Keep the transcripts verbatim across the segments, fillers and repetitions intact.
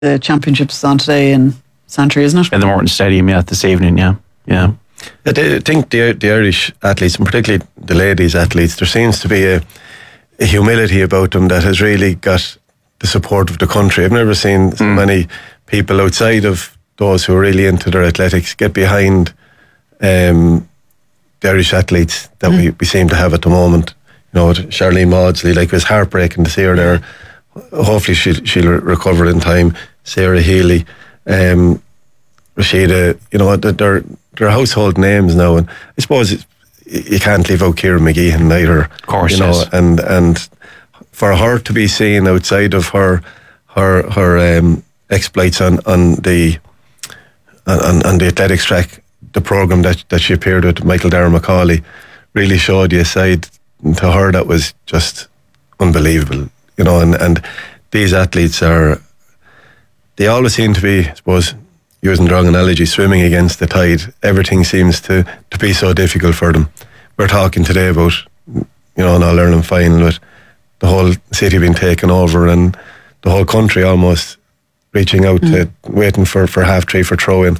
the championships is on today in Santry, isn't it? In the Morton Stadium, yeah, this evening, yeah. Yeah. I think the, the Irish athletes, and particularly the ladies athletes, there seems to be a, a humility about them that has really got the support of the country. I've never seen so mm. many people outside of those who are really into their athletics get behind um, the Irish athletes that mm. we, we seem to have at the moment. You know, Charlene Maudsley, like, it was heartbreaking to see her there. Hopefully she'll, she'll recover in time. Sarah Healy, um, Rashida, you know, they're, they're household names now, and I suppose it, you can't leave out Kieran McGeehan either. Of course, you know, yes. and and for her to be seen outside of her her her um, exploits on on the on, on the athletics track, the programme that that she appeared with, Michael Darragh Macaulay, really showed you a side to her that was just unbelievable. You know, and and these athletes are, they always seem to be, I suppose, using the wrong analogy, swimming against the tide. Everything seems to, to be so difficult for them. We're talking today about, you know, an All-Ireland final with the whole city being taken over and the whole country almost reaching out mm. to, waiting for, for half three for throw-in.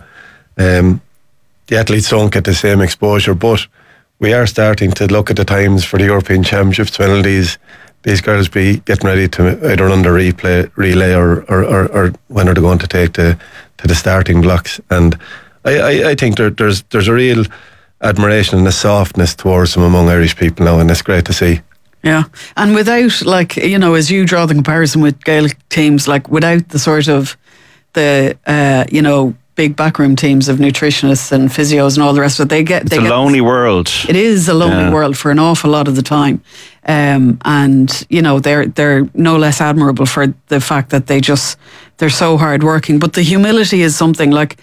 Um, the athletes don't get the same exposure, but we are starting to look at the times for the European Championships when these these girls be getting ready to either run the replay, relay or, or, or, or when are they going to take the to the starting blocks. And I, I, I think there, there's there's a real admiration and a softness towards them among Irish people now, and it's great to see. Yeah, and without, like, you know, as you draw the comparison with Gaelic teams, like, without the sort of the, uh, you know, big backroom teams of nutritionists and physios and all the rest of it, they get... It's they a get, lonely world. It is a lonely yeah. world for an awful lot of the time. Um, and, you know, they're they're no less admirable for the fact that they just, they're so hard working. But the humility is something, like,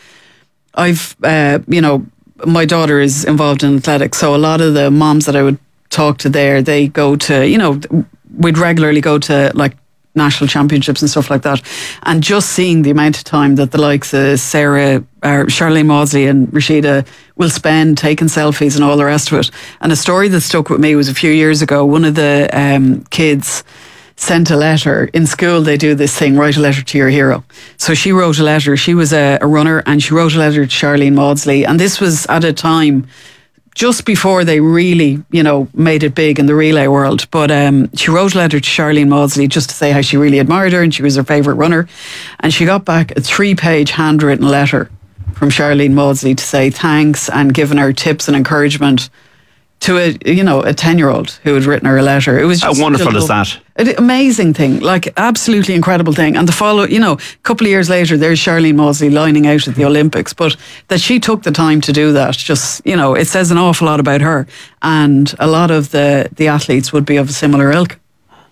I've, uh, you know, my daughter is involved in athletics, so a lot of the moms that I would talk to there, they go to, you know, we'd regularly go to, like, national championships and stuff like that, and just seeing the amount of time that the likes of Sarah or Charlene Maudsley and Rashida will spend taking selfies and all the rest of it. And a story that stuck with me was a few years ago, one of the um, kids sent a letter. In school they do this thing, write a letter to your hero. So she wrote a letter. She was a, a runner, and she wrote a letter to Charlene Maudsley, and this was at a time just before they really, you know, made it big in the relay world. But um, she wrote a letter to Charlene Maudsley just to say how she really admired her and she was her favourite runner. And she got back a three-page handwritten letter from Charlene Maudsley to say thanks and giving her tips and encouragement to a, you know, a ten-year-old who had written her a letter. It was just how wonderful is that? An amazing thing, like, absolutely incredible thing. And the follow, you know, a couple of years later, there's Charlene Maudsley lining out at the Olympics. But that she took the time to do that, just, you know, it says an awful lot about her. And a lot of the, the athletes would be of a similar ilk.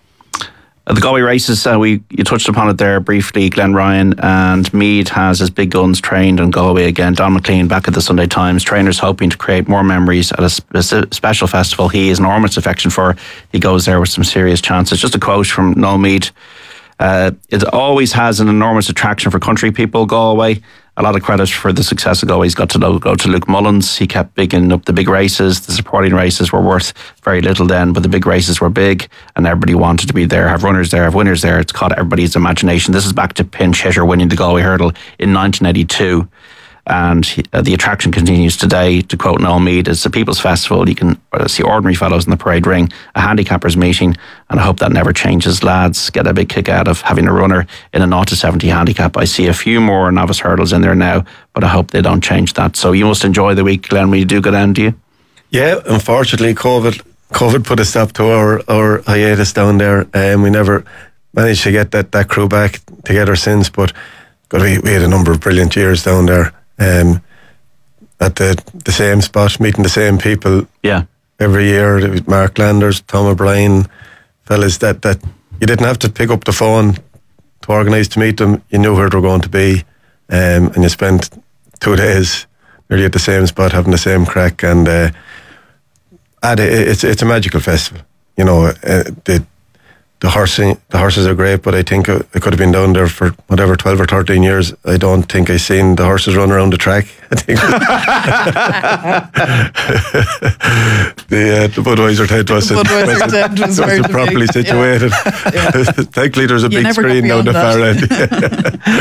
Uh, the Galway races, uh, we you touched upon it there briefly. Glenn Ryan and Meath has his big guns trained in Galway again. Don McLean back at the Sunday Times. Trainers hoping to create more memories at a, sp- a special festival he has enormous affection for. He goes there with some serious chances. Just a quote from Noel Meade. Uh, it always has an enormous attraction for country people, Galway. A lot of credit for the success of Galway's got to go to Luke Mullins. He kept bigging up the big races. The supporting races were worth very little then, but the big races were big and everybody wanted to be there, have runners there, have winners there. It's caught everybody's imagination. This is back to Pinch Hitter winning the Galway Hurdle in nineteen eighty-two. And he, uh, the attraction continues today. To quote Noel Meade, it's a people's festival. You can uh, see ordinary fellows in the parade ring, a handicappers meeting, and I hope that never changes. Lads get a big kick out of having a runner in a zero to seventy handicap. I see a few more novice hurdles in there now, but I hope they don't change that. So you must enjoy the week, Glenn, when you do go down, do you? Yeah, unfortunately, COVID COVID put a stop to our, our hiatus down there, and um, we never managed to get that, that crew back together since, but God, we, we had a number of brilliant years down there. Um, at the the same spot, meeting the same people yeah. every year. Mark Landers, Tom O'Brien, fellas that, that you didn't have to pick up the phone to organise to meet them. You knew where they were going to be, um, and you spent two days nearly at the same spot having the same crack. And uh, it's it's a magical festival. You know, uh, the the horsing the horses are great, but I think it could have been down there for whatever twelve or thirteen years. I don't think I've seen the horses run around the track. I think the uh, the Budweiser tent was, the Budweiser tent was, was properly situated. Yeah. Yeah. Thankfully, there's a you big screen down the far end.